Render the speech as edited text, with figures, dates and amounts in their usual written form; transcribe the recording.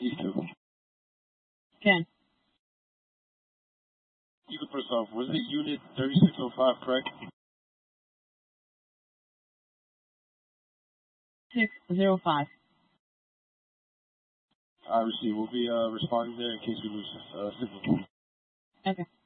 These two. Can. You can first off, was it unit 3605, correct? 605. I receive. We'll be responding there in case we lose signal. Okay.